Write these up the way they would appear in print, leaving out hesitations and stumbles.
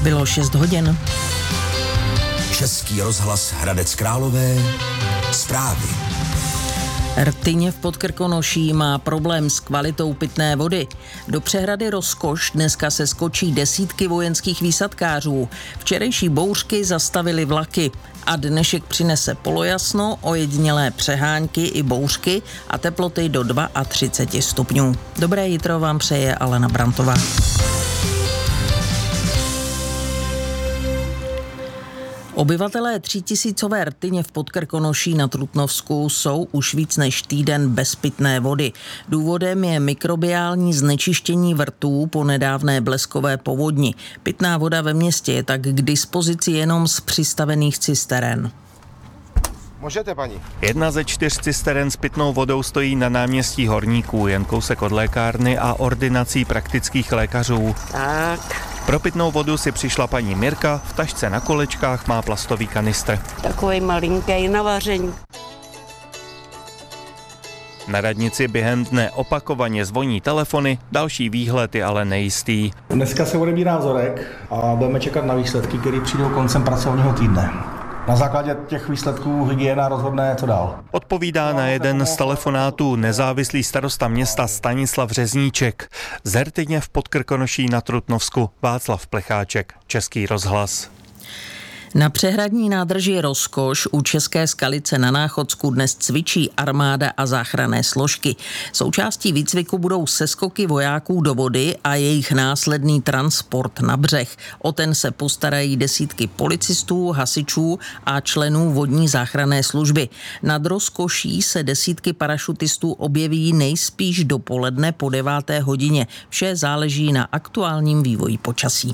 Bylo 6 hodin. Český rozhlas Hradec Králové. Zprávy. Rtyně v Podkrkonoší má problém s kvalitou pitné vody. Do přehrady Rozkoš dneska se skočí desítky vojenských výsadkářů. Včerejší bouřky zastavily vlaky a dnešek přinese polojasno, ojedinělé přehánky i bouřky a teploty do 32 stupňů. Dobré jitro vám přeje Alena Brantová. Obyvatelé 3000 Rtyně v Podkrkonoší na Trutnovsku jsou už víc než týden bez pitné vody. Důvodem je mikrobiální znečištění vrtů po nedávné bleskové povodni. Pitná voda ve městě je tak k dispozici jenom z přistavených cisteren. Můžete, paní. 1 ze 4 cisteren s pitnou vodou stojí na náměstí Horníků, jen kousek od lékárny a ordinací praktických lékařů. Tak. Pro pitnou vodu si přišla paní Mirka, v tašce na kolečkách má plastový kanistr. Takový malinký na vaření. Na radnici během dne opakovaně zvoní telefony, další výhled je ale nejistý. Dneska se odebírá vzorek a budeme čekat na výsledky, které přijdou koncem pracovního týdne. Na základě těch výsledků hygiena rozhodne, co dál. Odpovídá na jeden z telefonátů nezávislý starosta města Stanislav Řezníček. Z Rtyně v Podkrkonoší na Trutnovsku Václav Plecháček, Český rozhlas. Na přehradní nádrži Rozkoš u České Skalice na Náchodsku dnes cvičí armáda a záchranné složky. Součástí výcviku budou seskoky vojáků do vody a jejich následný transport na břeh. O ten se postarají desítky policistů, hasičů a členů vodní záchranné služby. Nad Rozkoší se desítky parašutistů objeví nejspíš dopoledne po 9. hodině. Vše záleží na aktuálním vývoji počasí.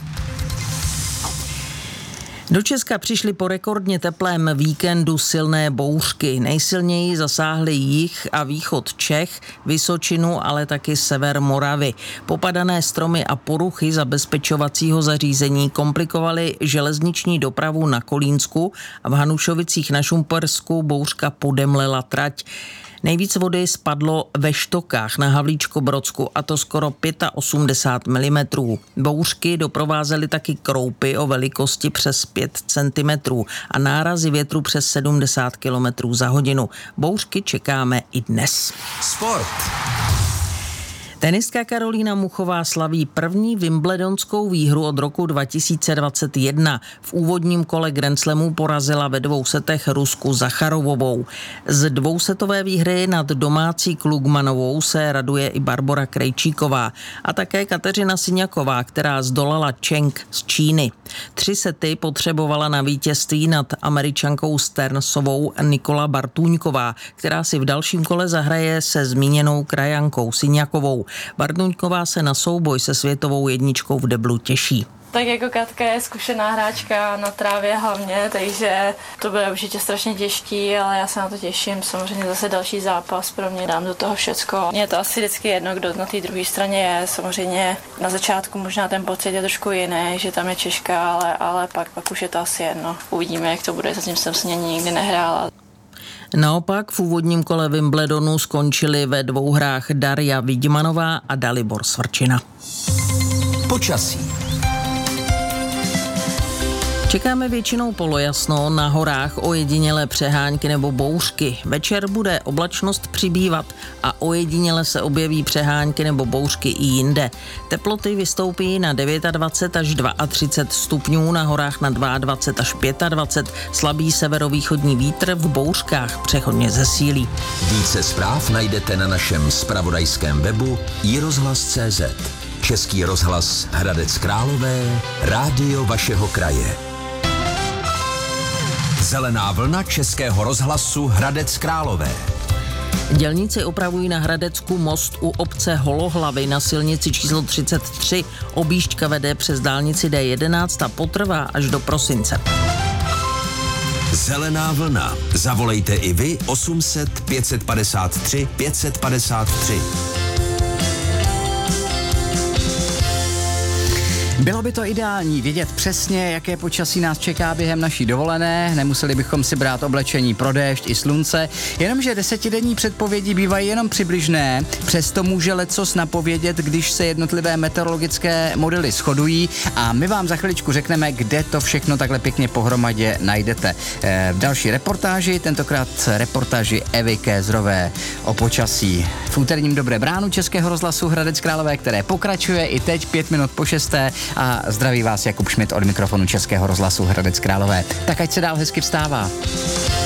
Do Česka přišly po rekordně teplém víkendu silné bouřky. Nejsilněji zasáhly jih a východ Čech, Vysočinu, ale taky sever Moravy. Popadané stromy a poruchy zabezpečovacího zařízení komplikovaly železniční dopravu na Kolínsku a v Hanušovicích na Šumpersku bouřka podemlela trať. Nejvíc vody spadlo ve Štokách na Havlíčkobrodsku a to skoro 85 mm. Bouřky doprovázely taky kroupy o velikosti přes 5 cm a nárazy větru přes 70 km za hodinu. Bouřky čekáme i dnes. Sport. Tenistka Karolína Muchová slaví první wimbledonskou výhru od roku 2021. V úvodním kole Grand Slamu porazila ve 2 setech Rusku Zacharovovou. Z 2setové výhry nad domácí Klugmanovou se raduje i Barbora Krejčíková a také Kateřina Syňaková, která zdolala Čeng z Číny. 3 sety potřebovala na vítězství nad Američankou Sternsovou Nikola Bartůňková, která si v dalším kole zahraje se zmíněnou krajankou Syňakovou. Bartůňková se na souboj se světovou jedničkou v deblu těší. Tak jako Katka je zkušená hráčka na trávě hlavně, takže to bude určitě strašně těžký, ale já se na to těším. Samozřejmě zase další zápas pro mě, dám do toho všecko. Mně je to asi vždycky jedno, kdo na té druhé straně je. Samozřejmě na začátku možná ten pocit je trošku jiný, že tam je Češka, ale pak už je to asi jedno. Uvidíme, jak to bude, zatím jsem s ní nikdy nehrála. Naopak v úvodním kole Wimbledonu skončili ve 2 hrách Darja Vidmanová a Dalibor Svrčina. Počasí. Čekáme většinou polojasno, na horách ojedinělé přehánky nebo bouřky. Večer bude oblačnost přibývat a ojediněle se objeví přehánky nebo bouřky i jinde. Teploty vystoupí na 29 až 32 stupňů, na horách na 22 až 25, slabý severovýchodní vítr, v bouřkách přechodně zesílí. Více zpráv najdete na našem zpravodajském webu iRozhlas.cz. Český rozhlas Hradec Králové, rádio vašeho kraje. Zelená vlna Českého rozhlasu Hradec Králové. Dělníci opravují na Hradecku most u obce Holohlavy na silnici číslo 33. Objížďka vede přes dálnici D11 a potrvá až do prosince. Zelená vlna. Zavolejte i vy 800 553 553. Bylo by to ideální vědět přesně, jaké počasí nás čeká během naší dovolené, nemuseli bychom si brát oblečení pro déšť i slunce, jenomže 10denní předpovědi bývají jenom přibližné, přesto může lecos napovědět, když se jednotlivé meteorologické modely shodují a my vám za chviličku řekneme, kde to všechno takhle pěkně pohromadě najdete. V další reportáži, tentokrát reportáži Evy Kézrové o počasí. V úterním Dobré ráno Českého rozhlasu Hradec Králové, které pokračuje i teď 5 minut po 6. a zdraví vás Jakub Šmit od mikrofonu Českého rozhlasu Hradec Králové. Tak ať se dál hezky vstává.